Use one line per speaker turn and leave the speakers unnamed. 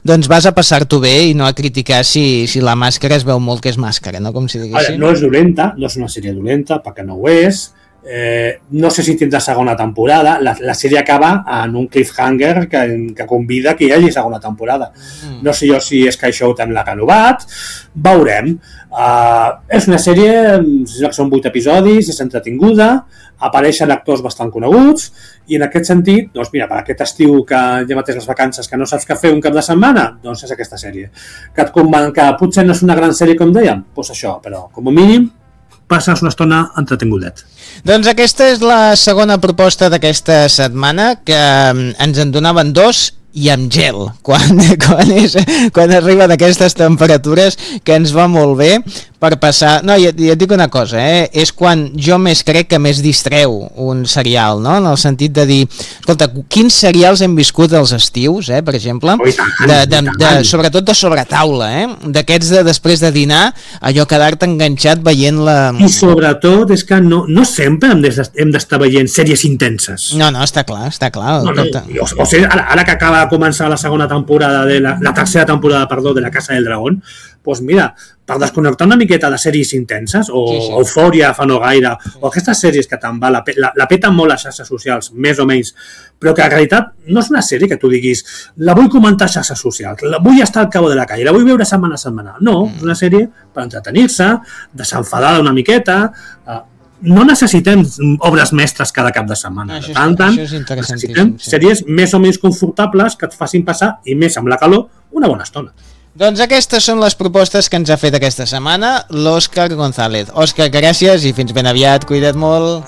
doncs vas a passar-t'ho bé i no a criticar si la màscara es veu molt que és màscara, no? Com si diguéssim.
No és dolenta, no és una sèrie dolenta, perquè no ho és. No sé si tindrà segona temporada. La sèrie acaba en un cliffhanger que convida que hi hagi segona temporada. No sé jo si Sky Showtime l'ha renovat, veurem. És una sèrie, són 8 episodis, és entretinguda, apareixen actors bastant coneguts i en aquest sentit, doncs mira, per aquest estiu que ja mateix les vacances que no saps què fer un cap de setmana, doncs és aquesta sèrie que potser no és una gran sèrie com dèiem, doncs això, però com a mínim passes una estona entretingudet.
Doncs aquesta és la segona proposta d'aquesta setmana, que ens en donaven 2 i amb gel, quan arriben aquestes temperatures, que ens va molt bé per passar... No, ja et dic una cosa, és quan jo més crec que més distreu un serial, no? En el sentit de dir, escolta, quins serials hem viscut als estius, per exemple, sobretot de sobretaula, d'aquests de després de dinar, allò quedar-te enganxat veient la...
I sobretot és que no sempre hem d'estar veient sèries intenses.
No, està clar.
O sigui, ara que acaba de començar la segona temporada, la tercera temporada, de La Casa del Dragón, doncs mira, per desconnectar una miqueta de sèries intenses, o Eufòria fa no gaire, o aquestes sèries que te'n va, la peten molt les xarxes socials, més o menys, però que en realitat no és una sèrie que tu diguis la vull comentar a xarxes socials, la vull estar al cabo de la calle, la vull veure setmana a setmana. No, és una sèrie per entretenir-se, desenfadar una miqueta. No necessitem obres mestres cada cap de setmana. Necessitem sèries més o menys confortables que et facin passar, i més amb la calor, una bona estona.
Doncs aquestes són les propostes que ens ha fet aquesta setmana l'Òscar González. Òscar, gràcies i fins ben aviat, cuida't molt.